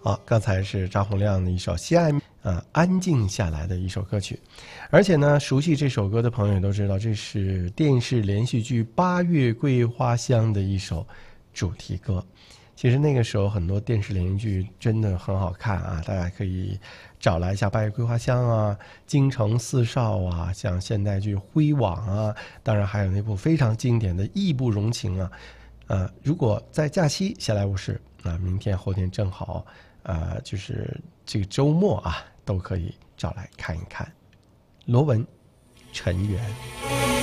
好，刚才是张洪量的一首《西安》安静下来的一首歌曲，而且呢，熟悉这首歌的朋友也都知道，这是电视连续剧《八月桂花香》的一首主题歌。其实那个时候很多电视连续剧真的很好看啊，大家可以找来一下《八月桂花香》啊，《京城四少》啊，像现代剧《辉煌》啊，当然还有那部非常经典的《义不容情》啊。如果在假期闲来无事，明天后天正好，就是这个周末啊，都可以找来看一看。罗文、陈圆。